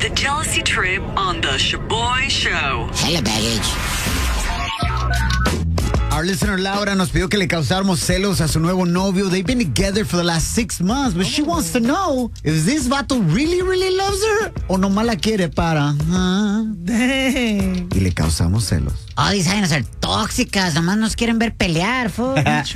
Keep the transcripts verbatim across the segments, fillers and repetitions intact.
The Jealousy Trip on the Shaboy Show. Hella baggage. Our listener Laura nos pidió que le causáramos celos a su nuevo novio. They've been together for the last six months, but she wants to know if this vato really, really loves her o nomás la quiere para. Uh, Dang. y le causamos celos. Oh, these vayan a ser tóxicas, nomás nos quieren ver pelear, fo.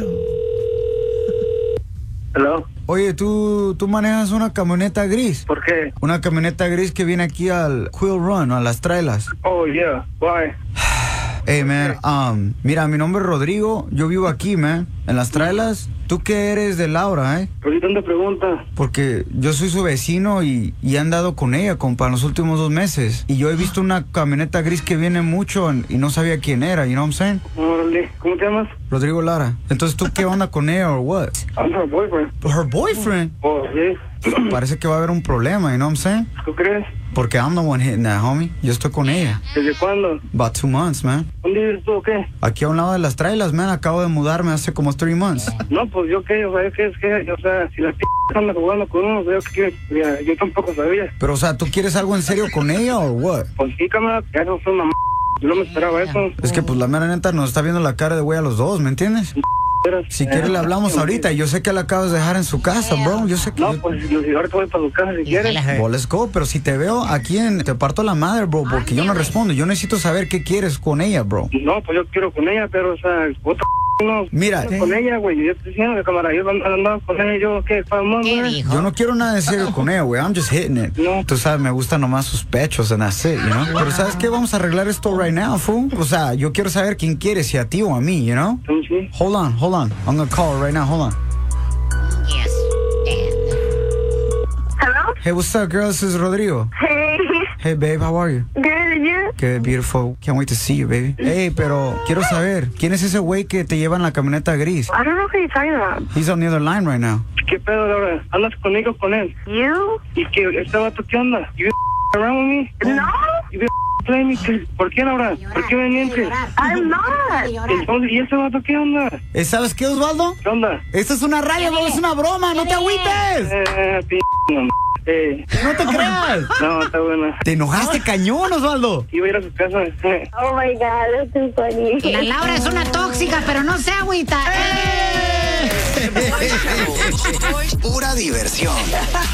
Hello. Oye, ¿tú, tú manejas una camioneta gris. ¿Por qué? Una camioneta gris que viene aquí al Quill Run, a las trailas. Oh, yeah. Why? Hey, man, um, mira, mi nombre es Rodrigo, yo vivo aquí, man, en las trailas. ¿Tú qué eres de Laura, eh? ¿Por qué tanta pregunta? Porque yo soy su vecino y, y he andado con ella, compa, en los últimos dos meses. Y yo he visto una camioneta gris que viene mucho y no sabía quién era, you know what I'm saying? Órale. ¿Cómo te llamas? Rodrigo Lara. Entonces, ¿tú qué onda con ella o what? I'm her boyfriend. Her boyfriend. Oh, sí. Parece que va a haber un problema, you know what I'm saying? ¿Tú crees? Porque I'm the one hitting that, homie. Yo estoy con ella. ¿Desde cuándo? About two months, man. ¿Dónde vives tú o qué? Aquí a un lado de las trailas, man. Acabo de mudarme hace como three months. No, pues yo qué, o sea, es que, es que, o sea, si la p*** anda jugando con uno, yo que, mira, yo tampoco sabía. Pero, o sea, ¿tú quieres algo en serio con ella o what? Pues sí, cámara, ya no fue una m***. Yo no me esperaba eso. Es que, pues, la mera neta nos está viendo la cara de güey a los dos, ¿me entiendes? Si quieres le hablamos ahorita. Yo sé que la acabas de dejar en su casa, bro. Yo sé que... No, pues yo, yo ahorita voy para tu casa si quieres. Well, let's go. Pero si te veo aquí en... Te parto la madre, bro, porque yo no respondo. Yo necesito saber qué quieres con ella, bro. No, pues yo quiero con ella, pero, o sea, otra no. Mira. Con ella, güey. Yo estoy diciendo, cámara, yo andaba con ella, yo, ¿qué? ¿Vamos, güey? Yo no quiero nada de serio con ella, güey. I'm just hitting it. No. Tú sabes, me gustan nomás sus pechos and that's it, you know? Pero ¿sabes qué? Vamos a arreglar esto right now, fool. O sea, yo quiero saber quién quiere, si a ti o a mí, you know? Sí, sí. Hold on, hold on. I'm gonna call her right now. Hold on. Yes. Hello? Hey, what's up, girl? This is Rodrigo. Hey. Hey, babe, how are you? Good, and you? Good, beautiful. Can't wait to see you, baby. Hey, pero quiero saber, ¿quién es ese güey que te lleva en la camioneta gris? I don't know who you're talking about. He's on the other line right now. ¿Qué pedo, Laura? ¿Andas conmigo con él? You? ¿Y qué? ¿Este vato qué onda? ¿You around with me? No, ¿You playing me? ¿Por qué, Laura? ¿Por qué me mientes? I'm not. Entonces, ¿y ese vato qué onda? Eh, ¿Sabes qué, Osvaldo? ¿Qué onda? Esta es una raya, bro, es una broma, no te agüites. Eh, p***, no, eh. No te creas. No, está buena. Te enojaste cañón, Osvaldo. Iba a ir a su casa. Eh. Oh my God, that's too funny. La Laura es una tóxica, pero no se agüita. ¡Eh! Pura diversión.